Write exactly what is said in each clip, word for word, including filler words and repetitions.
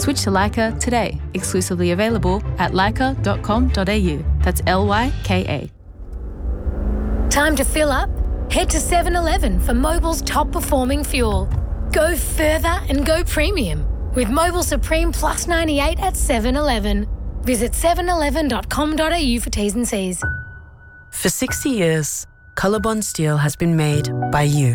Switch to Lyca today. Exclusively available at lyca dot com dot a u. That's L Y K A. Time to fill up? Head to seven eleven for Mobil's top performing fuel. Go further and go premium with Mobil Supreme Plus ninety-eight at seven eleven. Visit seven eleven dot com dot a u for T's and C's. For sixty years, Colorbond Steel has been made by you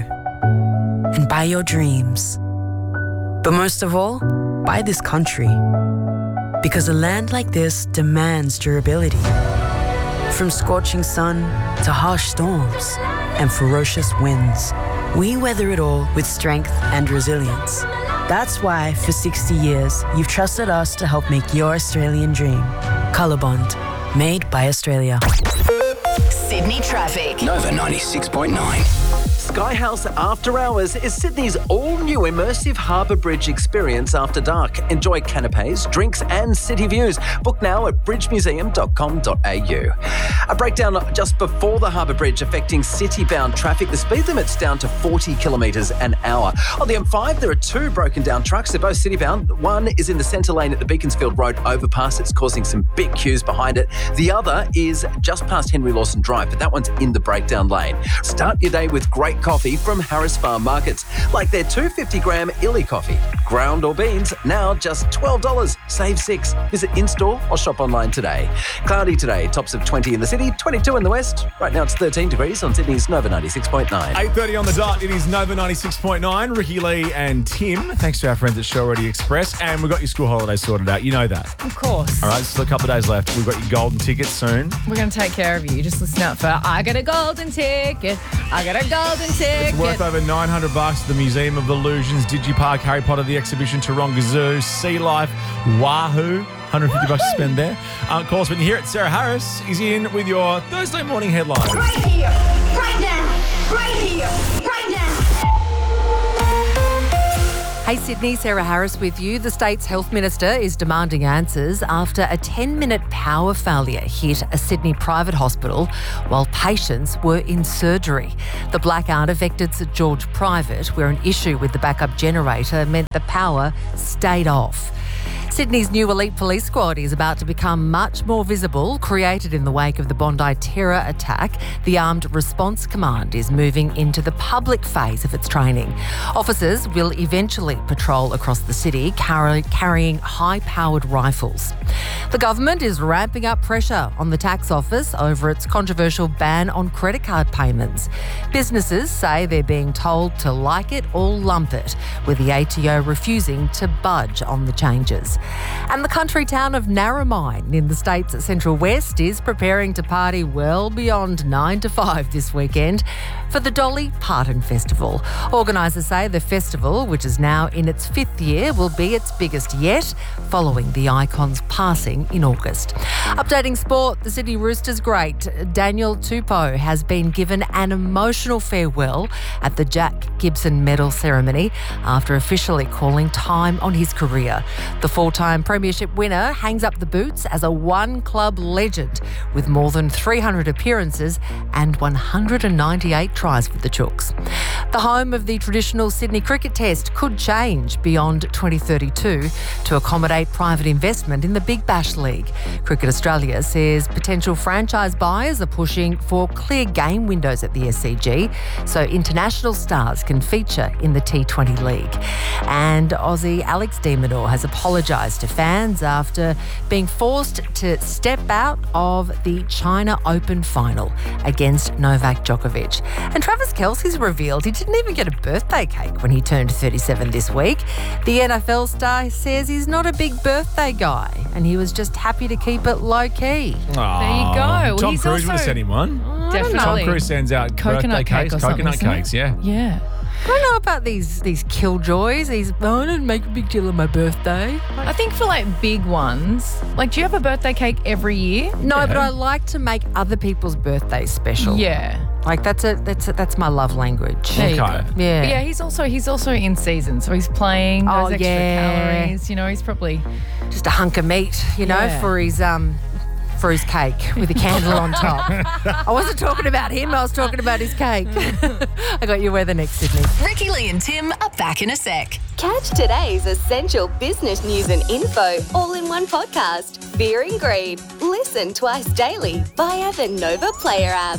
and by your dreams. But most of all, by this country. Because a land like this demands durability. From scorching sun to harsh storms and ferocious winds, we weather it all with strength and resilience. That's why, for sixty years, you've trusted us to help make your Australian dream. Colorbond, made by Australia. Sydney traffic. Nova ninety-six point nine. Sky House After Hours is Sydney's all-new immersive Harbour Bridge experience after dark. Enjoy canapes, drinks and city views. Book now at bridge museum dot com dot a u. A breakdown just before the Harbour Bridge affecting city-bound traffic. The speed limit's down to forty kilometres an hour. On the M five, there are two broken down trucks. They're both city-bound. One is in the centre lane at the Beaconsfield Road overpass. It's causing some big queues behind it. The other is just past Henry Lawson Drive, but that one's in the breakdown lane. Start your day with great coffee from Harris Farm Markets, like their two hundred fifty gram Illy coffee. Ground or beans, now just twelve dollars. Save six. Visit in-store or shop online today. Cloudy today, tops of twenty in the city, twenty-two in the west. Right now it's thirteen degrees on Sydney's Nova ninety-six point nine. eight thirty on the dot, it is Nova ninety-six point nine. Ricky Lee and Tim, thanks to our friends at Show Ready Express. And we've got your school holidays sorted out. You know that. Of course. All right, still a couple of days left. We've got your golden tickets soon. We're going to take care of you. Just listen out for I got a golden ticket. I got a golden ticket. It's worth over nine hundred bucks at the Museum of Illusions, Digipark, Harry Potter, the exhibition, Taronga Zoo, Sea Life, Wahoo. one hundred fifty bucks to spend there. Uh, of course, when you hear it, Sarah Harris is in with your Thursday morning headlines. Right here, right now, right here, right now. Hey Sydney, Sarah Harris with you. The state's health minister is demanding answers after a ten-minute power failure hit a Sydney private hospital while patients were in surgery. The blackout affected St George Private, where an issue with the backup generator meant the power stayed off. Sydney's new elite police squad is about to become much more visible. Created in the wake of the Bondi terror attack, the Armed Response Command is moving into the public phase of its training. Officers will eventually patrol across the city carry, carrying high-powered rifles. The government is ramping up pressure on the tax office over its controversial ban on credit card payments. Businesses say they're being told to like it or lump it, with the A T O refusing to budge on the changes. And the country town of Narromine in the state's Central West is preparing to party well beyond nine to five this weekend for the Dolly Parton Festival. Organisers say the festival, which is now in its fifth year, will be its biggest yet, following the icon's passing in August. Updating sport, the Sydney Roosters great Daniel Tupou has been given an emotional farewell at the Jack Gibson Medal ceremony after officially calling time on his career. The four-time premiership winner hangs up the boots as a one-club legend with more than three hundred appearances and one hundred ninety-eight tries for the Chooks. The home of the traditional Sydney Cricket Test could change beyond twenty thirty-two to accommodate private investment in the Big Bash League. Cricket Australia says potential franchise buyers are pushing for clear game windows at the S C G so international stars can feature in the T twenty League. And Aussie Alex de Minaur has apologised to fans after being forced to step out of the China Open final against Novak Djokovic. And Travis Kelce's revealed he didn't even get a birthday cake when he turned thirty-seven this week. The N F L star says he's not a big birthday guy and he was just happy to keep it low-key. Aww. There you go. Tom He's Cruise also- would have sent him one. Definitely. Tom Cruise sends out Coconut birthday cake cakes, or something, coconut isn't it? cakes, yeah. Yeah. I don't know about these these killjoys. These, oh, I didn't make a big deal of my birthday. I think for like big ones, like do you have a birthday cake every year? No, Yeah. but I like to make other people's birthdays special. Yeah. Like that's a that's a, that's my love language. There you Okay. go. Yeah. But yeah, he's also he's also in season, so he's playing those Oh, extra yeah. calories. You know, he's probably Just a hunk of meat, you know, Yeah. for his um for his cake with a candle on top. I wasn't talking about him, I was talking about his cake. I got your weather next, Sydney. Ricky Lee and Tim are back in a sec. Catch today's essential business news and info all in one podcast. Fear and Greed. Listen twice daily via the Nova Player app.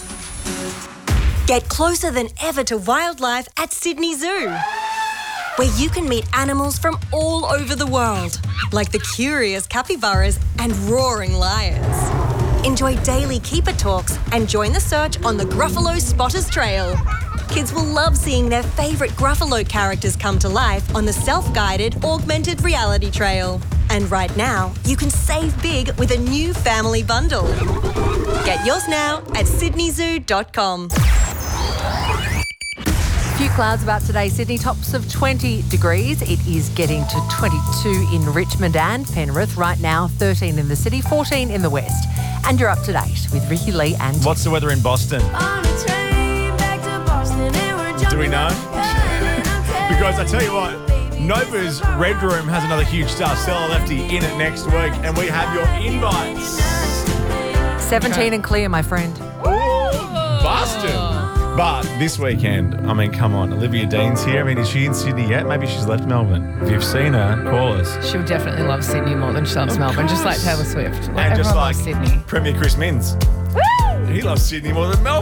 Get closer than ever to wildlife at Sydney Zoo, where you can meet animals from all over the world, like the curious capybaras and roaring lions. Enjoy daily keeper talks and join the search on the Gruffalo Spotters Trail. Kids will love seeing their favourite Gruffalo characters come to life on the self-guided augmented reality trail. And right now, you can save big with a new family bundle. Get yours now at sydney zoo dot com. Few clouds about today, Sydney. Tops of twenty degrees. It is getting to twenty-two in Richmond and Penrith. Right now, thirteen in the city, fourteen in the west. And you're up to date with Ricky Lee and... What's the weather in Boston? Do we know? Because I tell you what, Nova's Red Room has another huge star, Stella Lefty, in it next week, and we have your invites. seventeen Okay. and clear, my friend. Ooh, Boston. But this weekend, I mean, come on, Olivia Dean's here. I mean, is she in Sydney yet? Maybe she's left Melbourne. If you've seen her, call us. She'll definitely love Sydney more than she loves Of Melbourne, just like course. Taylor Swift. And just Everyone like loves Sydney. Premier Chris Minns. He loves Sydney more than Melbourne.